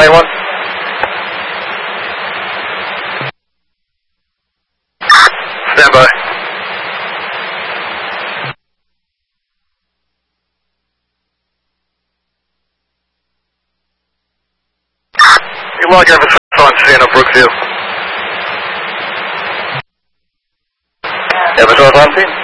Line 1. Stand by. You log Everett on Sienna Brookview. Everett on scene.